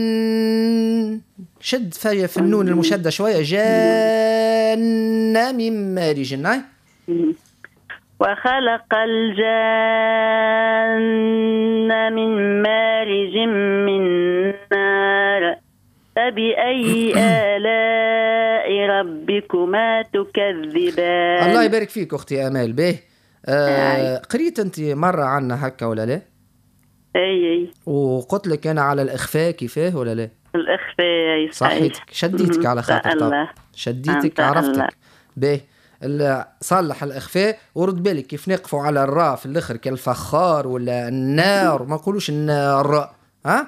شد في النون المشدة شوية. جان من مارج. وخلق الجان من مارج من نار فبأي آلاء ربكما تكذبان. الله يبارك فيك أختي آمال. به قريت أنت مرة عنا هكا ولا لا؟ أي وقلت لك أنا على الإخفاء كيفاه ولا لا؟ الإخفاء صحيتك. شديتك على خاطر طبعا. شديتك عرفتك. به صلح الإخفاء ورد بالك كيف نقفوا على الراء في الآخر كالفخار ولا النار، ما نقولوش النار، ها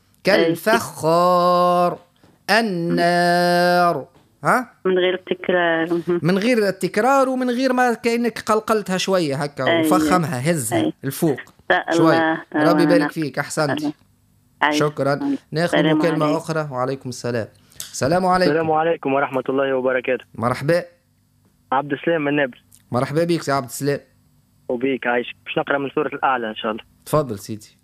كالفخار النار، ها من غير التكرار. من غير التكرار ومن غير ما كأنك قلقلتها شوية هكا وفخمها هزها الفوق شوية. ربي يبارك فيك. أحسنت. شكرا. ناخذ مكالمة أخرى. وعليكم السلام. السلام عليكم. السلام عليكم ورحمة الله وبركاته. مرحبا. عبد السلام من نابلس. مرحبا بيك يا عبد السلام. وبيك عايشك. باش نقرأ من سورة الأعلى إن شاء الله. تفضل سيدي.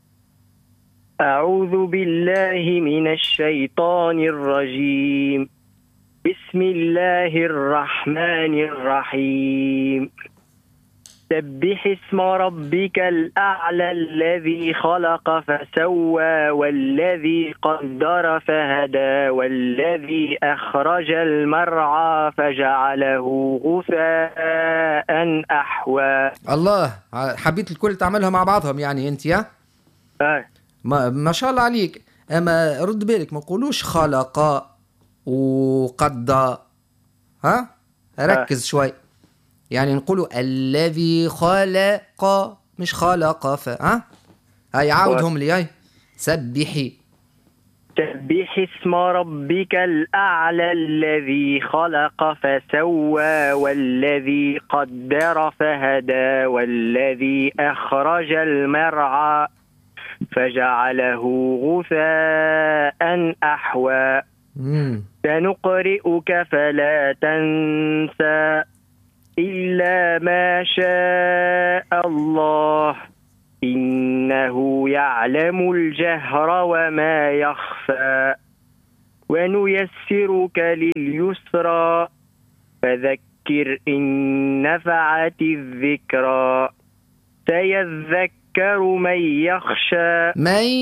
أعوذ بالله من الشيطان الرجيم. بسم الله الرحمن الرحيم. سبح اسم ربك الأعلى الذي خلق فسوى والذي قدر فهدى والذي أخرج المرعى فجعله غثاء أحوى. الله، حبيت الكل تعملها مع بعضهم يعني أنت يا؟ ما شاء الله عليك. أما رد بالك ما نقولوش خلق وقد، ها ركز شوي. يعني نقولوا الذي خلق مش خلق ها. هاي عاودهم لي. هاي سبح اسم ربك الأعلى الذي خلق فسوى والذي قدر فهدى والذي أخرج المرعى فجعله غثاء أحوى. سنقرئك فلا تنسى إلا ما شاء الله إنه يعلم الجهر وما يخفى ونيسرك لليسرى فذكر إن نفعت الذكرى سيذكر من يخشى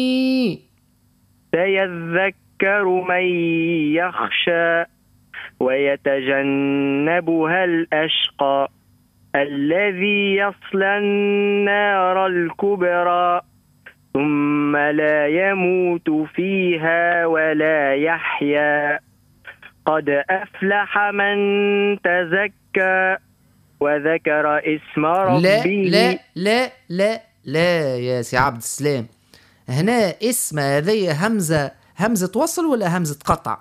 ويتجنبها الأشقى الذي يصلى النار الكبرى ثم لا يموت فيها ولا يحيا قد أفلح من تزكى وذكر اسم ربه. لا لا لا لا يا سي عبد السلام، هنا اسم هذه همزة وصل ولا همزة قطع؟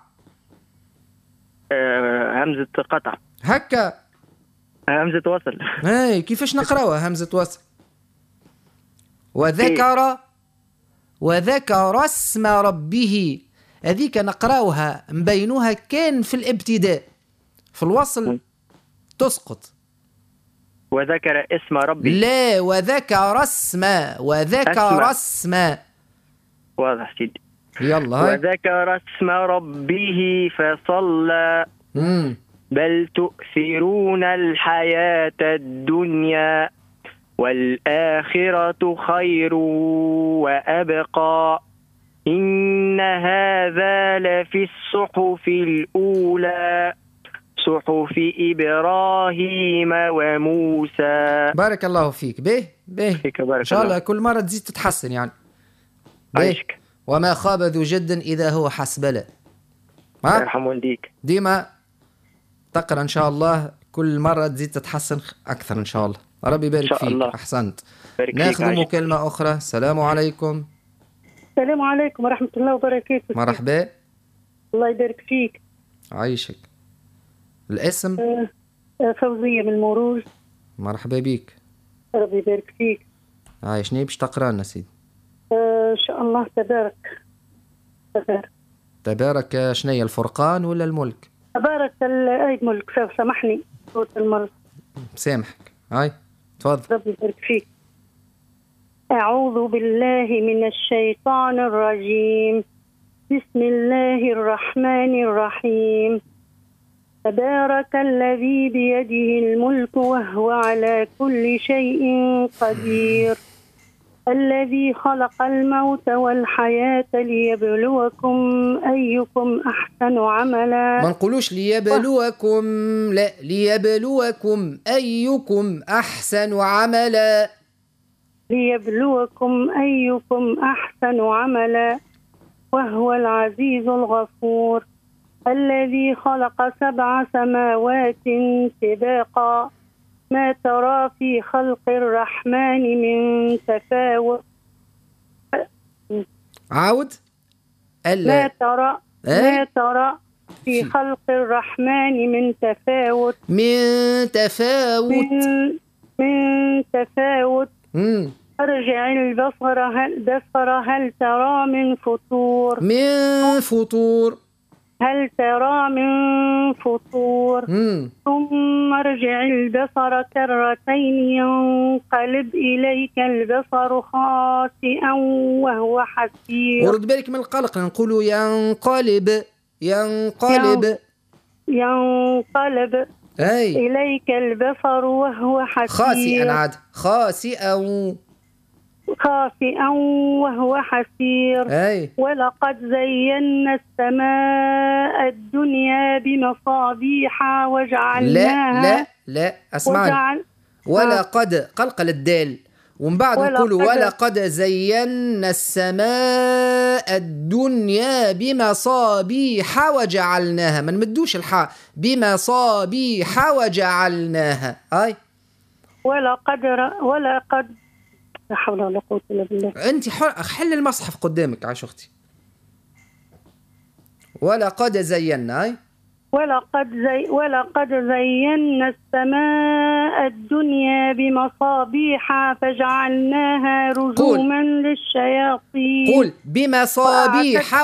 همزة قطع. هكا همزة وصل. هاي كيفاش نقراوها همزة وصل؟ وذكر اسم ربه، هذيك نقراوها مبينوها كان في الابتداء، في الوصل تسقط. وذكر اسم ربه. لا وذكر اسم واضح سيدي. يلا هاي. وذكر اسم ربه فصلى بل تؤثرون الحياة الدنيا والآخرة خير وأبقى إن هذا لفي الصحف الأولى صحف إبراهيم وموسى. بارك الله فيك. به إن شاء الله كل مرة تزيد تتحسن يعني. عايشك. وما خاب ذو جد إذا هو حسبله. يرحم والديك. ديما تقرأ إن شاء الله كل مرة تزيد تتحسن أكثر إن شاء الله. ربي يبارك فيك. الله. أحسنت. ناخذ مكالمة أخرى. السلام عليكم. السلام عليكم ورحمة الله وبركاته. مرحبا. الله يبارك فيك. عايشك. الاسم؟ فوزية من المروج. مرحبا بيك. ربي يبارك فيك. عايشني باش تقرأ لنا سيدي؟ إن شاء الله. تبارك شنية الفرقان ولا الملك؟ تبارك الآية ملك. سامحني صوت المرض. سامحك. هاي تفضل. ربي يبارك فيك. أعوذ بالله من الشيطان الرجيم. بسم الله الرحمن الرحيم. تبارك الذي بيده الملك وهو على كل شيء قدير. الذي خلق الموت والحياة ليبلوكم أيكم أحسن عملا. ما نقولوش ليبلوكم، لا، ليبلوكم أيكم أحسن عملا. ليبلوكم أيكم أحسن عملا وهو العزيز الغفور. الذي خلق 7 سماوات طباقا ما ترى في خلق الرحمن من تفاوت. عاود. ما ترى في خلق الرحمن من تفاوت. من تفاوت. ارجع البصر هل ترى من فطور. هل ترى من فطور. ثم ارجع البصر كرتين ينقلب إليك البصر خاسئا وهو حسير. ورد بالك من القلق، نقولوا ينقلب أي. إليك البصر وهو حسير. خاسئا، عاد خاسئا وهو حسير. أي. ولقد زينا السماء الدنيا بمصابيح وجعلناها. لا اسمعني. ولقد قلقل الدال، ومن بعد نقولوا ولقد زينا السماء الدنيا بمصابيح وجعلناها، ما نمدوش الحاء، بمصابيح وجعلناها. أي. ولقد لا حول ولا قوة إلا بالله. أنت حل المصحف قدامك عاش أختي. ولقد زينا. أي. ولقد زينا السماء الدنيا بمصابيح فجعلناها رجوما للشياطين. قول بمصابيح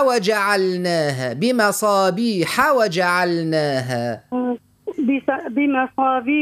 وجعلناها. بمصابيح